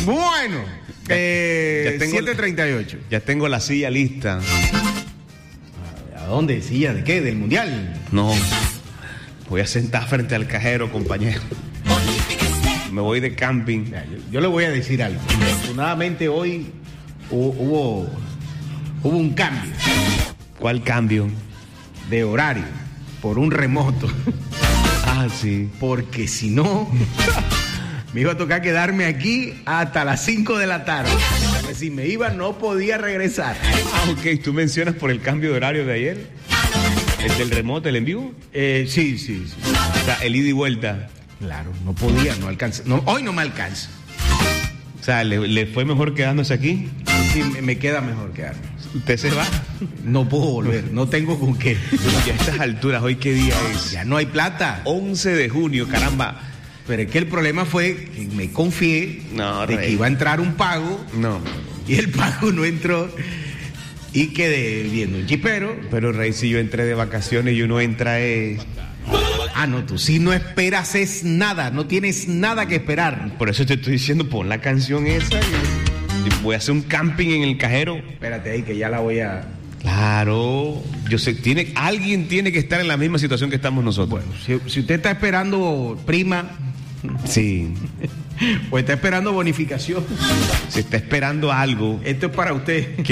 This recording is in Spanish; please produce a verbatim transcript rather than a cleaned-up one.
Bueno, eh, ya tengo, siete treinta y ocho. Ya tengo la silla lista. ¿A dónde? ¿Silla de qué? ¿Del mundial? No, voy a sentar frente al cajero, compañero. Me voy de camping. Yo, yo le voy a decir algo. Afortunadamente hoy hubo, hubo, hubo un cambio. ¿Cuál cambio? De horario, por un remoto. Ah, sí. Porque si no, me iba a tocar quedarme aquí hasta las cinco de la tarde. Si me iba, no podía regresar. Ah, ok. ¿Tú mencionas por el cambio de horario de ayer? ¿El del remoto, el en vivo? Eh, sí, sí, sí. O sea, el ida y vuelta. Claro, no podía, no alcanza. No, hoy no me alcanza. O sea, ¿le, le fue mejor quedándose aquí? Sí, me, me queda mejor quedarme. ¿Usted se va? No puedo volver, no tengo con qué. Y a estas alturas, ¿hoy qué día es? Ya no hay plata. once de junio, caramba. Pero es que el problema fue que me confié No, de Rey. que iba a entrar un pago. No. Y el pago no entró. Y quedé viendo un chipero. Pero, Rey, si yo entré de vacaciones y uno entra es... Ah, no, tú sí no esperas es nada, no tienes nada que esperar. Por eso te estoy diciendo, pon la canción esa y, y voy a hacer un camping en el cajero. Espérate ahí que ya la voy a... Claro, yo sé, tiene, alguien tiene que estar en la misma situación que estamos nosotros. Bueno, si, si usted está esperando prima, Sí, o está esperando bonificación, se está esperando algo. esto es para usted.